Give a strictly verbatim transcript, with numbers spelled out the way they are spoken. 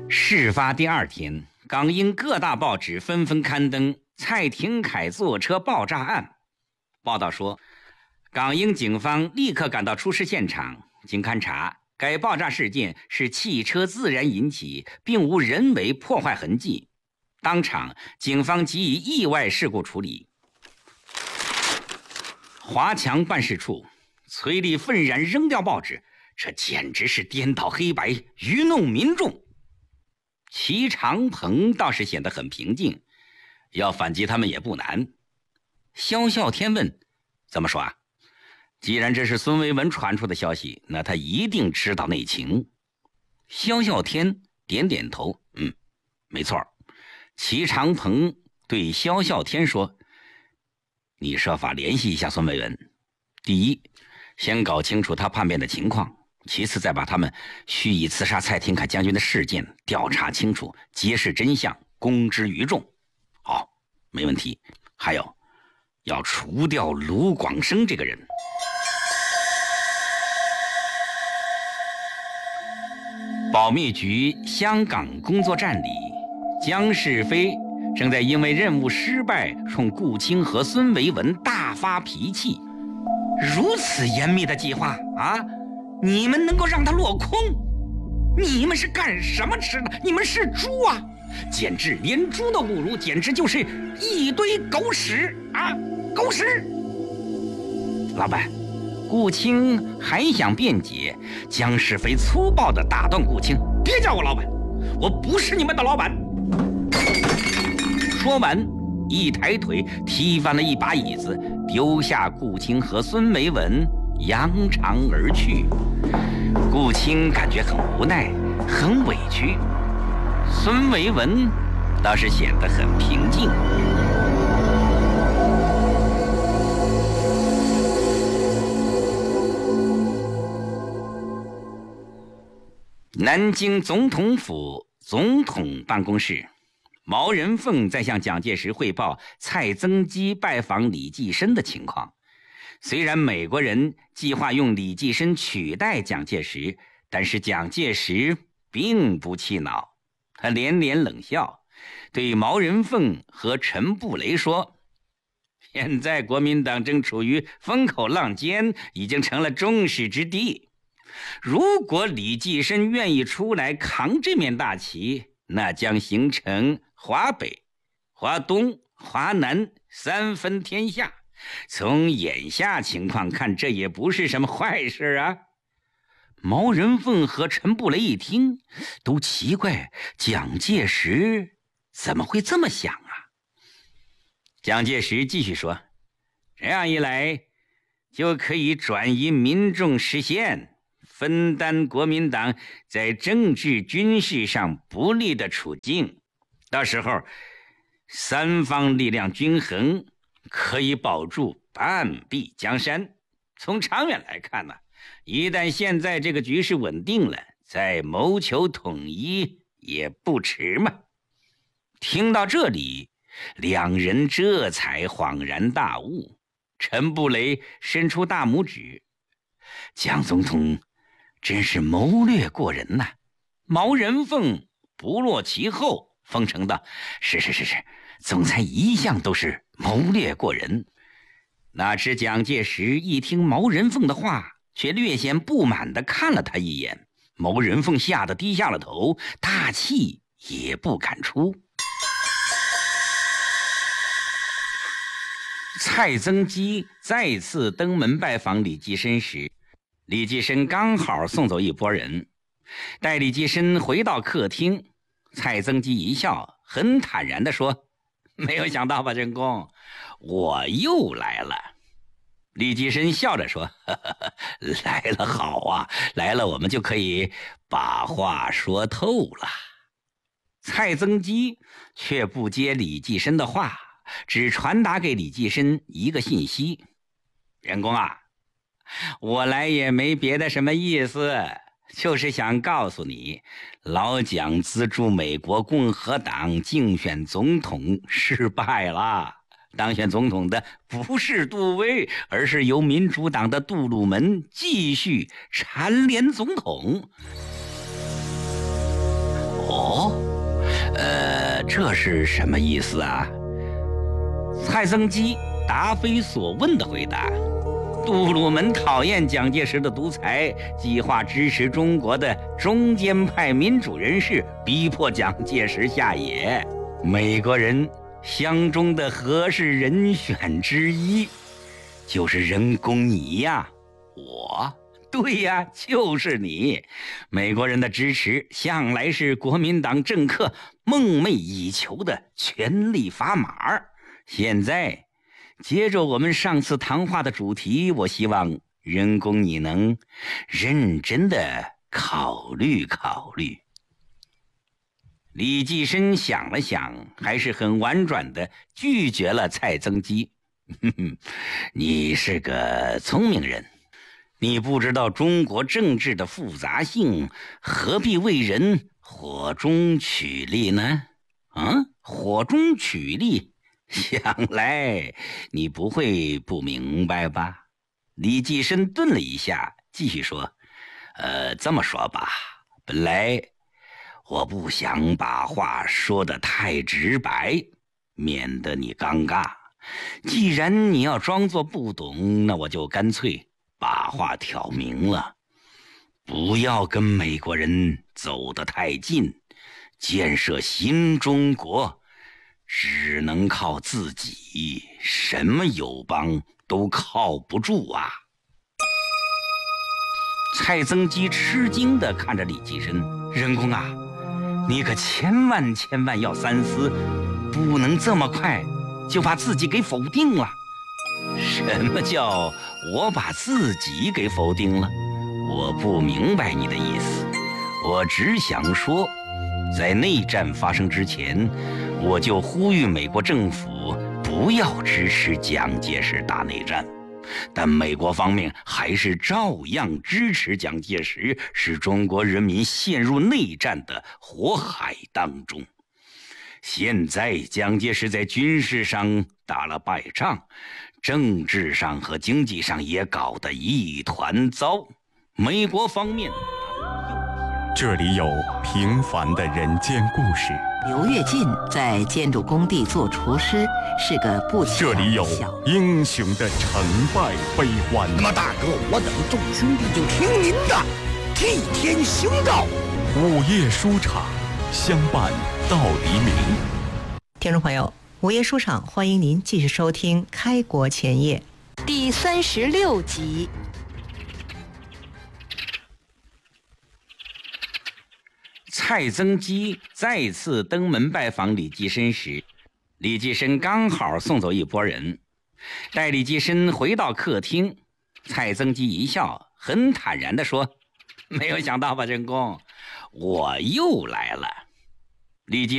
事发第二天，港英各大报纸纷纷刊登蔡廷锴坐车爆炸案。报道说，港英警方立刻赶到出事现场，经勘查，该爆炸事件是汽车自燃引起，并无人为破坏痕迹。当场，警方给予意外事故处理。华强办事处，崔立愤然扔掉报纸，这简直是颠倒黑白，愚弄民众。齐长鹏倒是显得很平静，要反击他们也不难。萧啸天问：怎么说啊？既然这是孙维文传出的消息，那他一定知道内情。萧啸天点点头，嗯，没错。齐长鹏对萧啸天说：你设法联系一下孙维文，第一，先搞清楚他叛变的情况，其次再把他们蓄意刺杀蔡廷锴将军的事件调查清楚，揭示真相，公之于众。好，没问题。还有，要除掉卢广生这个人。保密局香港工作站里，江世飞正在因为任务失败冲顾清和孙维文大发脾气。如此严密的计划啊，你们能够让他落空？你们是干什么吃的？你们是猪啊！简直连猪都不如，简直就是一堆狗屎啊！狗屎！老板，顾清还想辩解，江世飞粗暴地打断顾清：别叫我老板，我不是你们的老板。说完，一抬腿踢翻了一把椅子，丢下顾清和孙维文扬长而去。顾清感觉很无奈，很委屈。孙维文倒是显得很平静。南京总统府总统办公室，毛人凤在向蒋介石汇报蔡增基拜访李济深的情况。虽然美国人计划用李济深取代蒋介石，但是蒋介石并不气恼，他连连冷笑，对毛人凤和陈布雷说：现在国民党正处于风口浪尖，已经成了众矢之的。如果李济深愿意出来扛这面大旗，那将形成华北、华东、华南三分天下。从眼下情况看，这也不是什么坏事啊。毛人凤和陈布雷一听，都奇怪蒋介石怎么会这么想啊。蒋介石继续说：这样一来，就可以转移民众视线，分担国民党在政治军事上不利的处境。到时候三方力量均衡，可以保住半壁江山。从长远来看呢，一旦现在这个局势稳定了，再谋求统一也不迟嘛。听到这里，两人这才恍然大悟。陈布雷伸出大拇指：蒋总统真是谋略过人呐、啊！毛人凤不落其后，奉承道：是是是是，总裁一向都是谋略过人。哪知蒋介石一听毛人凤的话，却略显不满地看了他一眼。毛人凤吓得低下了头，大气也不敢出。蔡增基再次登门拜访李济深时，李济深刚好送走一拨人。待李济深回到客厅，蔡增基一笑，很坦然地说：没有想到吧，任公，我又来了。李济深笑着说：呵呵呵，来了好啊，来了我们就可以把话说透了。蔡增基却不接李济深的话，只传达给李济深一个信息：任公啊，我来也没别的什么意思，就是想告诉你，老蒋资助美国共和党竞选总统失败了，当选总统的不是杜威，而是由民主党的杜鲁门继续蝉联总统。哦， 这是什么意思啊？蔡增基答非所问的回答。杜鲁门讨厌蒋介石的独裁，计划支持中国的中间派民主人士，逼迫蒋介石下野。美国人相中的合适人选之一，就是任公你呀。我？对呀，就是你。美国人的支持向来是国民党政客梦寐以求的权力砝码。现在接着我们上次谈话的主题，我希望任公你能认真的考虑考虑。李济深想了想，还是很婉转的拒绝了蔡增基。你是个聪明人，你不知道中国政治的复杂性，何必为人火中取栗呢？啊，火中取栗，想来你不会不明白吧？李济深顿了一下，继续说：呃，这么说吧，本来我不想把话说得太直白，免得你尴尬。既然你要装作不懂，那我就干脆把话挑明了。不要跟美国人走得太近，建设新中国只能靠自己，什么友邦都靠不住啊。蔡增基吃惊地看着李济深：任公啊，你可千万千万要三思，不能这么快就把自己给否定了。什么叫我把自己给否定了？我不明白你的意思。我只想说，在内战发生之前，我就呼吁美国政府不要支持蒋介石打内战，但美国方面还是照样支持蒋介石，使中国人民陷入内战的火海当中。现在蒋介石在军事上打了败仗，政治上和经济上也搞得一团糟。美国方面， 这里有平凡的人间故事。 刘跃进在建筑工地做厨师，是个不起眼的小。 这里有英雄的成败悲欢。 那么大哥，我等众兄弟就听您的，替天行道。 午夜书场，相伴到黎明。 听众朋友，午夜书场欢迎您继续收听《开国前夜》第三十六集。 蔡增基再次登门拜访李济深时，李济深刚好送走一拨人。待李济深回到客厅，蔡增基一笑，很坦然地说：没有想到吧，任公，我又来了。李济